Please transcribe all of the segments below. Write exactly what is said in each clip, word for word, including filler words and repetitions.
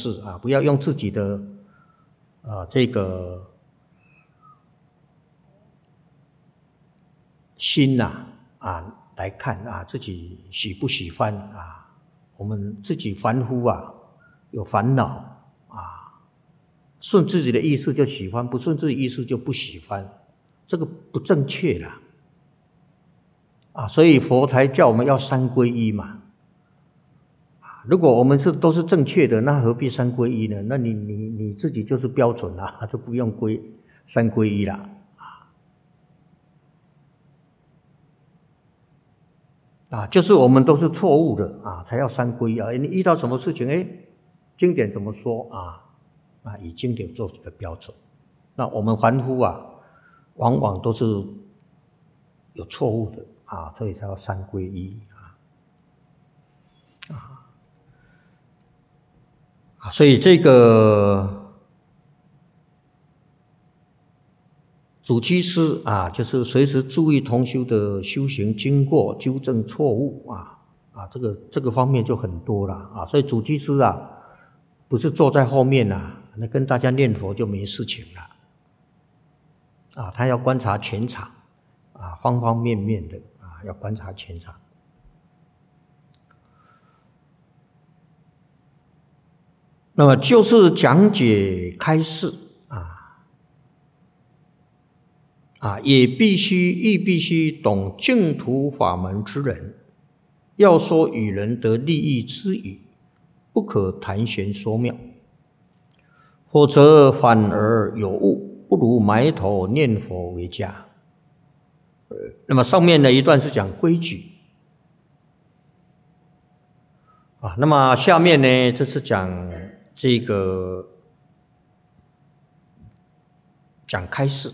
视啊，不要用自己的呃这个心呐 啊, 啊来看啊，自己喜不喜欢啊？我们自己凡夫啊，有烦恼啊，顺自己的意思就喜欢，不顺自己意思就不喜欢，这个不正确啦。啊，所以佛才叫我们要三皈依嘛。如果我们是都是正确的，那何必三皈依呢？那你你你自己就是标准啦，就不用皈三皈依啦。啊，就是我们都是错误的啊，才要三皈依啊。你遇到什么事情，哎，经典怎么说啊？啊，以经典做一个标准。那我们凡夫啊，往往都是有错误的啊，所以才要三皈依啊。啊。啊，所以这个主居师啊，就是随时注意同修的修行经过，纠正错误啊啊，这个这个方面就很多了啊。所以主居师啊，不是坐在后面啊，那跟大家念佛就没事情了啊。他要观察全场啊，方方面面的啊，要观察全场。那么就是讲解开示啊，啊，也必须亦必须懂净土法门之人，要说与人得利益之语，不可谈玄说妙，否则反而有误，不如埋头念佛为佳。那么上面的一段是讲规矩啊，那么下面呢，这是讲这个讲开示。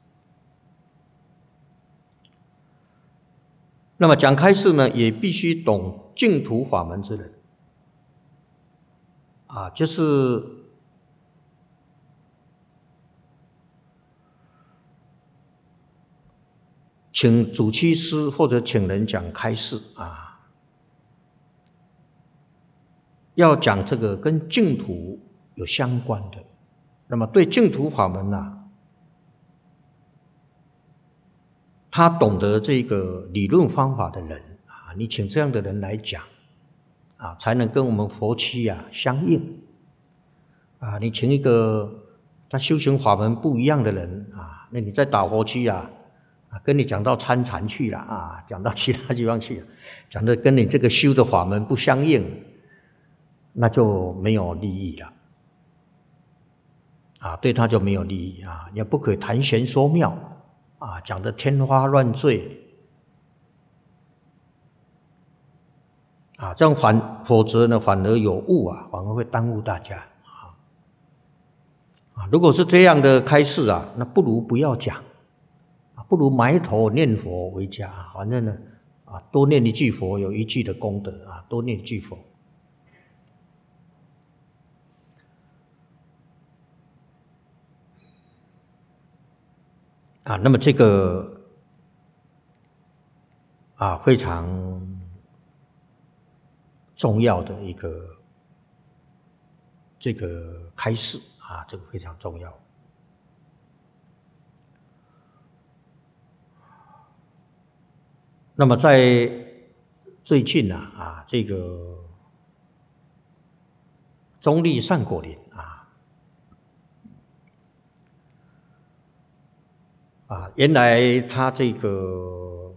那么讲开示呢，也必须懂净土法门之人啊，就是请主居师或者请人讲开示啊，要讲这个跟净土有相关的。那么对净土法门啊，他懂得这个理论方法的人啊，你请这样的人来讲啊，才能跟我们佛七啊相应啊。你请一个他修行法门不一样的人啊，那你在打佛七啊，啊跟你讲到参禅去了啊，讲到其他地方去了，讲的跟你这个修的法门不相应，那就没有利益了啊，对他就没有利益啊，也不可以谈玄说妙啊，讲的天花乱坠啊，这样反否则呢，反而有误啊，反而会耽误大家啊。啊，如果是这样的开示啊，那不如不要讲啊，不如埋头念佛为佳。反正呢，啊，多念一句佛有一句的功德啊，多念一句佛。啊，那么这个啊非常重要的一个这个开示啊，这个非常重要。那么在最近啊啊这个中坜善果林啊啊，原来他这个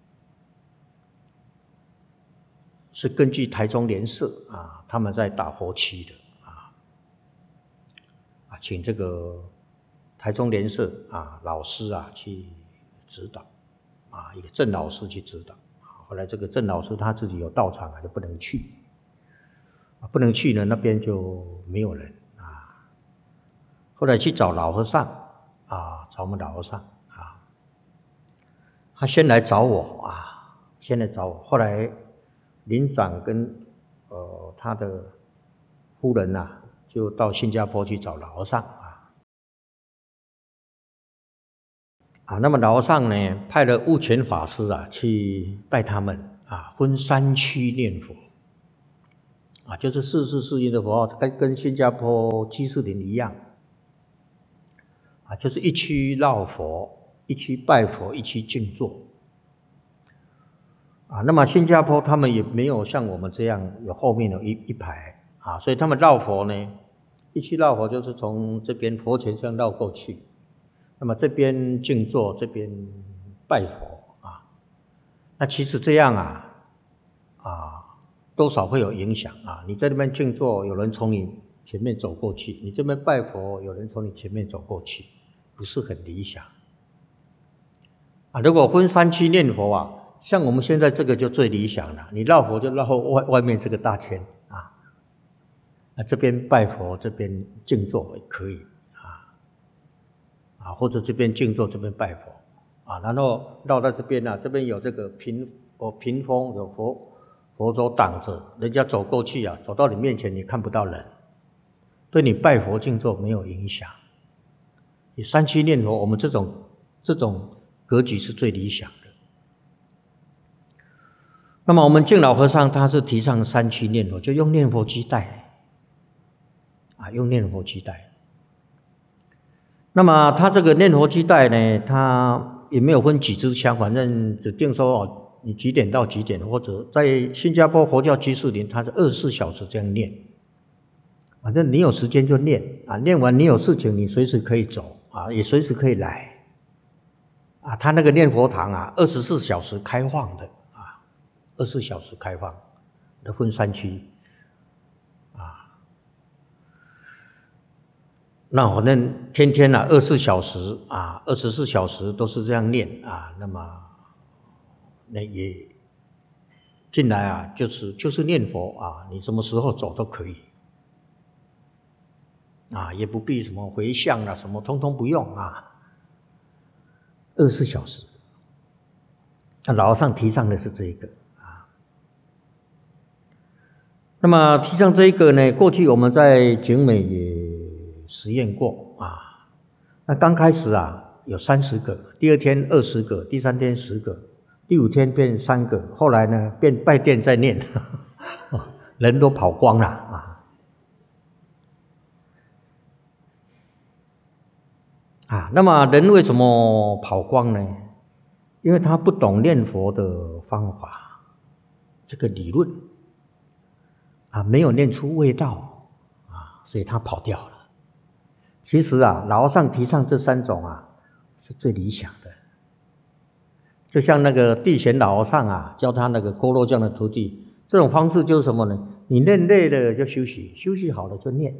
是根据台中莲社啊，他们在打佛七的啊啊，请这个台中莲社啊老师啊去指导啊，一个郑老师去指导啊。后来这个郑老师他自己有道场啊，就不能去啊，不能去呢，那边就没有人啊。后来去找老和尚啊，找我们老和尚啊，他先来找我啊，先来找我，后来林长跟呃他的夫人呐、啊，就到新加坡去找老和尚啊。啊，那么老和尚呢，派了悟全法师啊去带他们啊，分山区念佛啊，就是四世四音的佛号，跟跟新加坡居士林一样，啊，就是一区绕佛，一区拜佛，一区静坐。啊，那么新加坡他们也没有像我们这样有后面有一一排啊，所以他们绕佛呢，一区绕佛就是从这边佛前这样绕过去，那么这边静坐，这边拜佛啊。那其实这样啊，啊，多少会有影响啊。你在那边静坐，有人从你前面走过去；你这边拜佛，有人从你前面走过去，不是很理想啊。如果分三区念佛啊，像我们现在这个就最理想了，你绕佛就绕外外面这个大圈啊，那这边拜佛，这边静坐也可以啊，啊，或者这边静坐，这边拜佛啊，然后绕到这边啊，这边有这个屏哦屏风，有佛佛手挡着，人家走过去啊，走到你面前你看不到人，对你拜佛静坐没有影响。你三区念佛，我们这种这种格局是最理想的。那么我们净老和尚他是提倡三区念佛，就用念佛机带啊，用念佛机带。那么他这个念佛机带呢，他也没有分几支香，反正指定说哦，你几点到几点，或者在新加坡佛教居士林，他是二十四小时这样念，反正你有时间就念啊，念完你有事情你随时可以走啊，也随时可以来啊。他那个念佛堂啊，二十四小时开放的。二十四小时开放的分三区啊，那反正天天啊，二十四小时啊，二十四小时都是这样念啊，那么那也进来啊，就是就是念佛啊，你什么时候走都可以啊，也不必什么回向啊，什么通通不用啊，二十四小时。那老和尚提倡的是这个。那么提倡这一个呢，过去我们在景美也实验过啊。那刚开始啊有三十个，第二天二十个，第三天十个，第五天变三个，后来呢变拜殿再念，人都跑光了啊。啊，那么人为什么跑光呢？因为他不懂念佛的方法，这个理论。啊，没有念出味道啊，所以他跑掉了。其实啊，老和尚提倡这三种啊，是最理想的。就像那个地贤老和尚啊，教他那个锅罗匠的徒弟，这种方式就是什么呢？你念累了就休息，休息好了就念。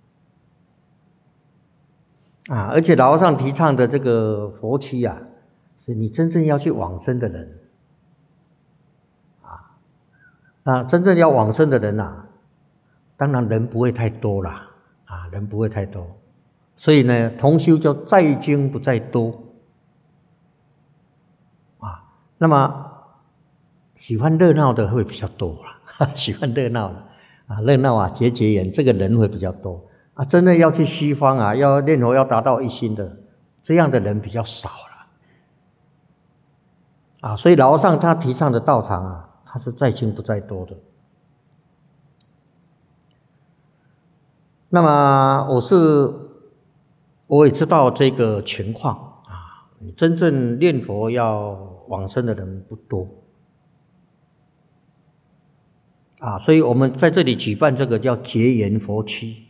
啊，而且老和尚提倡的这个佛期啊，是你真正要去往生的人。啊，真正要往生的人啊，当然人不会太多啦，啊，人不会太多，所以呢，同修叫在精不在多，啊，那么喜欢热闹的会比较多啦，喜欢热闹的啊，热闹啊，结结缘，这个人会比较多啊，真的要去西方啊，要念佛要达到一心的，这样的人比较少了，啊，所以老和尚他提倡的道场啊。它是在精不在多的。那么我是我也知道这个情况啊，你真正念佛要往生的人不多啊，所以我们在这里举办这个叫结缘佛期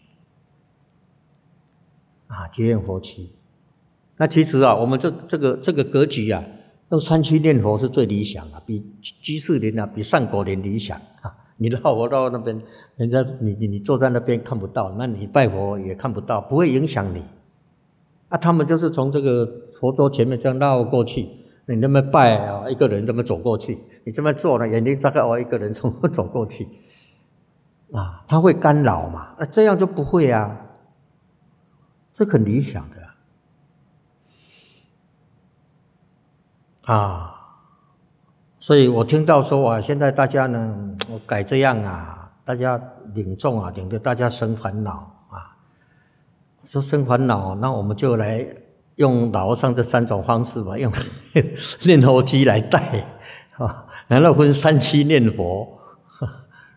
啊，结缘佛期。那其实啊，我们这这个这个格局啊。用三区念佛是最理想的，比居士林啊，比上果林理想啊！你绕佛到那边，人家你你你坐在那边看不到，那你拜佛也看不到，不会影响你。啊，他们就是从这个佛桌前面这样绕过去，你那么拜啊，一个人这么走过去，你这么坐呢，眼睛张开哦，一个人从走过去，啊，他会干扰嘛？那这样就不会啊，这很理想的。啊，所以我听到说啊，现在大家呢，我改这样啊，大家领众啊，领得大家生烦恼啊。说生烦恼，那我们就来用老和尚这三种方式吧，用念佛机来带啊，然后分三期念佛